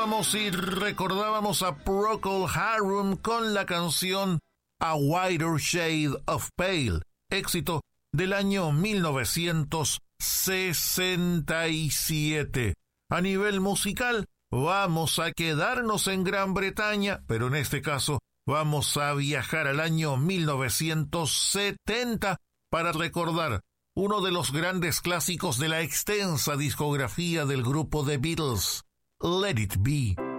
Y recordábamos a Procol Harum con la canción A Whiter Shade of Pale, éxito del año 1967. A nivel musical, vamos a quedarnos en Gran Bretaña, pero en este caso vamos a viajar al año 1970 para recordar uno de los grandes clásicos de la extensa discografía del grupo The Beatles, Let It Be.